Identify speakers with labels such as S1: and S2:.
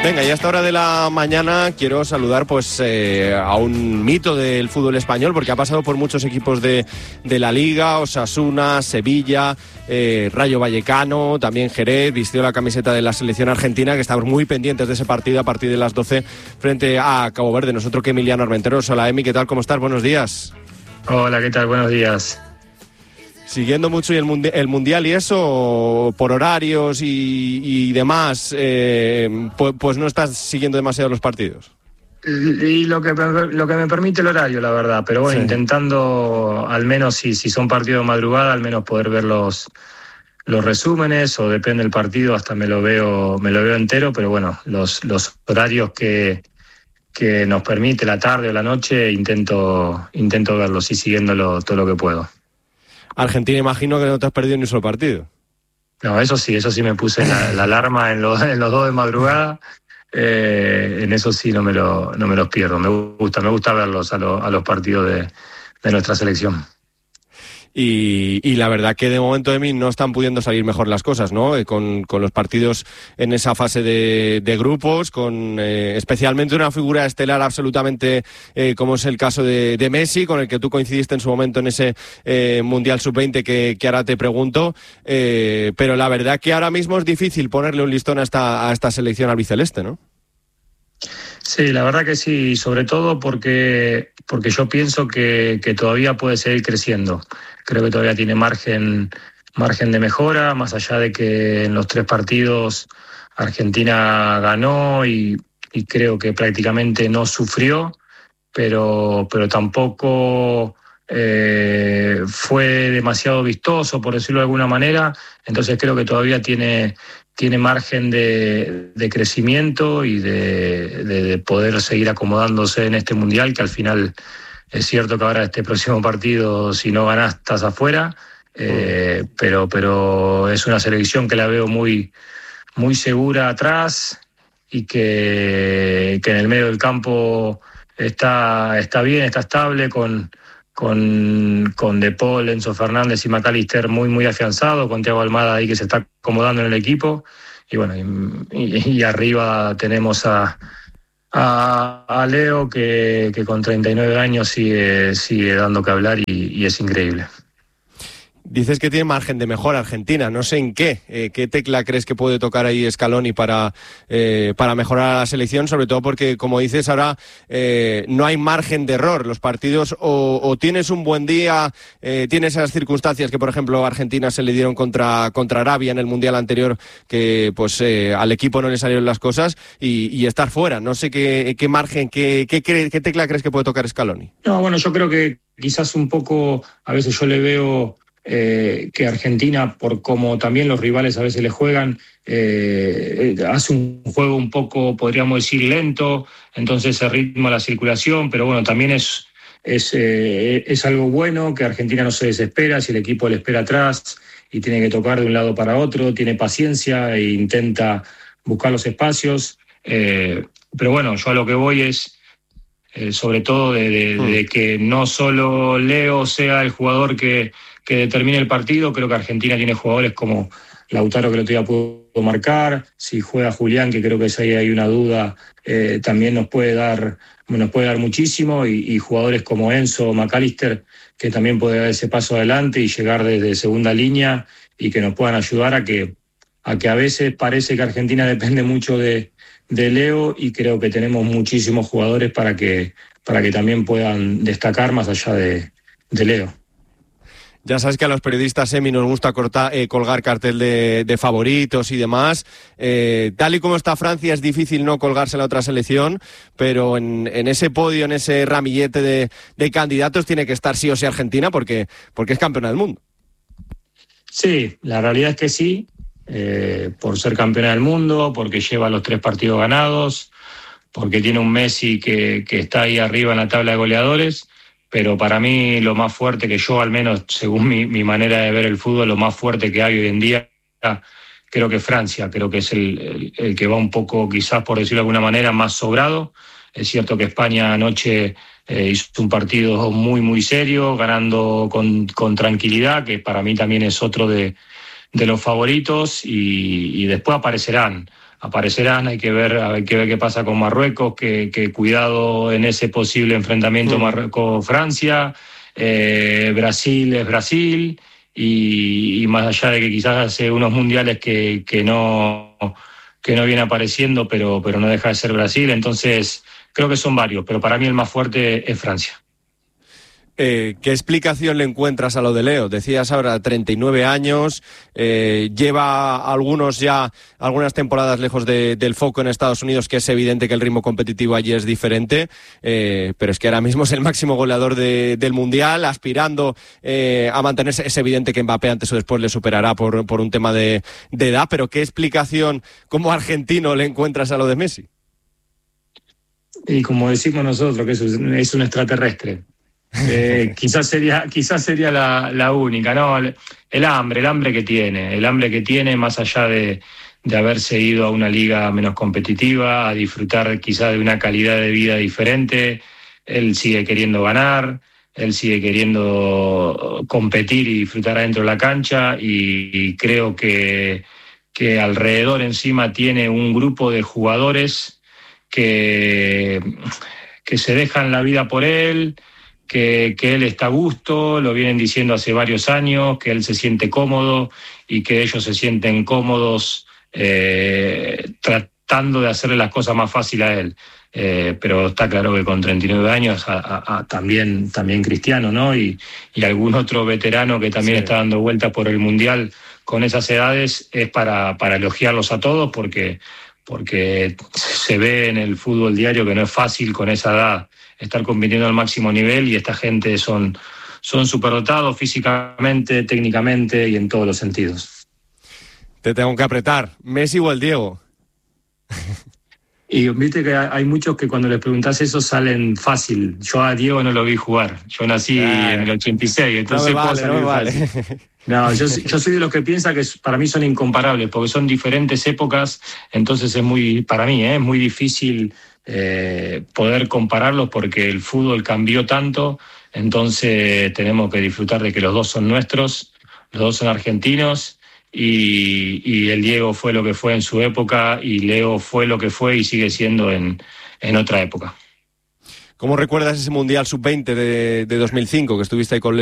S1: Venga, y a esta hora de la mañana quiero saludar a un mito del fútbol español, porque ha pasado por muchos equipos de la Liga: Osasuna, Sevilla, Rayo Vallecano, también Jerez. Vistió la camiseta de la selección argentina, que estamos muy pendientes de ese partido a partir de las 12 frente a Cabo Verde. Nosotros que Emiliano Armenteros. Hola, Emi, ¿qué tal? ¿Cómo estás? Buenos días.
S2: Hola, ¿qué tal? Buenos días.
S1: Siguiendo mucho el Mundial y eso, por horarios y demás, pues no estás siguiendo demasiado los partidos.
S2: Y lo que me permite el horario, la verdad, pero bueno, sí, intentando, al menos si son partidos de madrugada, al menos poder ver los resúmenes, o depende del partido, hasta me lo veo entero, pero bueno, los horarios que nos permite la tarde o la noche, intento verlos y siguiéndolo todo lo que puedo.
S1: Argentina, imagino que no te has perdido ni un solo partido.
S2: No, eso sí me puse la alarma en los 2 de madrugada. En eso sí no me los pierdo. Me gusta verlos a los partidos de nuestra selección.
S1: Y la verdad que de momento, Emi, no están pudiendo salir mejor las cosas, ¿no? Con los partidos en esa fase de grupos, con especialmente una figura estelar absolutamente, como es el caso de Messi, con el que tú coincidiste en su momento en ese Mundial Sub-20 que ahora te pregunto, pero la verdad que ahora mismo es difícil ponerle un listón a esta selección albiceleste, ¿no?
S2: Sí, la verdad que sí, sobre todo porque yo pienso que todavía puede seguir creciendo. Creo que todavía tiene margen de mejora, más allá de que en los 3 partidos Argentina ganó y creo que prácticamente no sufrió, pero tampoco fue demasiado vistoso, por decirlo de alguna manera. Entonces creo que todavía tiene margen de crecimiento y de poder seguir acomodándose en este Mundial, que al final es cierto que ahora este próximo partido, si no ganás, estás afuera, pero es una selección que la veo muy, muy segura atrás y que en el medio del campo está bien, está estable, con De Paul, Enzo Fernández y McAllister muy, muy afianzado, con Thiago Almada ahí que se está acomodando en el equipo, y bueno, y arriba tenemos a Leo que con 39 años sigue dando que hablar y es increíble.
S1: Dices que tiene margen de mejora Argentina, no sé en qué tecla crees que puede tocar ahí Scaloni para mejorar a la selección, sobre todo porque, como dices, ahora no hay margen de error. Los partidos o tienes un buen día, tienes esas circunstancias que, por ejemplo, a Argentina se le dieron contra Arabia en el Mundial anterior, que pues al equipo no le salieron las cosas, y estar fuera. No sé qué margen, qué tecla crees que puede tocar Scaloni.
S2: No, bueno, yo creo que quizás un poco, a veces yo le veo que Argentina, por como también los rivales a veces le juegan, hace un juego un poco, podríamos decir, lento, entonces se ritma la circulación, pero bueno, también es algo bueno que Argentina no se desespera si el equipo le espera atrás y tiene que tocar de un lado para otro, tiene paciencia e intenta buscar los espacios, pero bueno, yo a lo que voy es sobre todo de que no solo Leo sea el jugador que determine el partido. Creo que Argentina tiene jugadores como Lautaro, que el otro día pudo marcar, si juega Julián, que creo que si hay una duda, también nos puede dar muchísimo, y jugadores como Enzo o McAllister, que también puede dar ese paso adelante y llegar desde segunda línea y que nos puedan ayudar a que a veces parece que Argentina depende mucho de Leo, y creo que tenemos muchísimos jugadores para que también puedan destacar más allá de Leo.
S1: Ya sabes que a los periodistas, Emi, nos gusta colgar cartel de favoritos y demás. Tal y como está Francia, es difícil no colgarse la otra selección, pero en ese podio, en ese ramillete de candidatos, tiene que estar sí o sí Argentina, porque es campeona del mundo.
S2: Sí, la realidad es que sí, por ser campeona del mundo, porque lleva los 3 partidos ganados, porque tiene un Messi que está ahí arriba en la tabla de goleadores. Pero para mí lo más fuerte, que yo al menos, según mi manera de ver el fútbol, lo más fuerte que hay hoy en día, creo que Francia, creo que es el que va un poco, quizás por decirlo de alguna manera, más sobrado. Es cierto que España anoche hizo un partido muy, muy serio, ganando con tranquilidad, que para mí también es otro de los favoritos, y después aparecerán aparecerán, hay que ver qué pasa con Marruecos, que cuidado en ese posible enfrentamiento Marruecos-Francia, Brasil es Brasil, y más allá de que quizás hace unos mundiales que no viene apareciendo, pero no deja de ser Brasil, entonces creo que son varios, pero para mí el más fuerte es Francia.
S1: ¿Qué explicación le encuentras a lo de Leo? Decías ahora 39 años, lleva algunas temporadas lejos del foco en Estados Unidos, que es evidente que el ritmo competitivo allí es diferente, pero es que ahora mismo es el máximo goleador del Mundial, aspirando a mantenerse. Es evidente que Mbappé antes o después le superará por un tema de edad, pero ¿qué explicación como argentino le encuentras a lo de Messi?
S2: Y como decimos nosotros, que es un extraterrestre. Quizás sería la única, ¿no? El hambre que tiene, más allá de haberse ido a una liga menos competitiva, a disfrutar quizás de una calidad de vida diferente. Él sigue queriendo ganar, él sigue queriendo competir y disfrutar adentro de la cancha, y creo que alrededor encima tiene un grupo de jugadores que se dejan la vida por él, que él está a gusto, lo vienen diciendo hace varios años, que él se siente cómodo y que ellos se sienten cómodos tratando de hacerle las cosas más fáciles a él. Pero está claro que con 39 años también Cristiano, ¿no? Y algún otro veterano que también está dando vueltas por el Mundial con esas edades, es para elogiarlos a todos, porque se ve en el fútbol diario que no es fácil con esa edad estar compitiendo al máximo nivel, y esta gente son superdotados físicamente, técnicamente y en todos los sentidos.
S1: Te tengo que apretar. ¿Messi o el Diego?
S2: Y viste que hay muchos que cuando les preguntás eso salen fácil. Yo a Diego no lo vi jugar. Yo nací en el 86, entonces no me vale. No, yo soy de los que piensa que para mí son incomparables, porque son diferentes épocas, entonces para mí es muy difícil poder compararlos, porque el fútbol cambió tanto, entonces tenemos que disfrutar de que los dos son nuestros, los dos son argentinos, y el Diego fue lo que fue en su época, y Leo fue lo que fue y sigue siendo en otra época.
S1: ¿Cómo recuerdas ese Mundial Sub-20 de 2005 que estuviste ahí con Leo?